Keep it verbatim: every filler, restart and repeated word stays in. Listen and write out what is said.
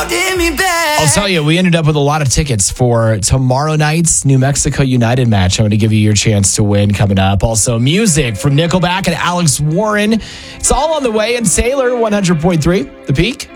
holding me back. I'll tell you, we ended up with a lot of tickets for tomorrow night's New Mexico United match. I'm going to give you your chance to win coming up. Also, music from Nickelback and Alex Warren. It's all on the way in Sailor one hundred point three, The Peak.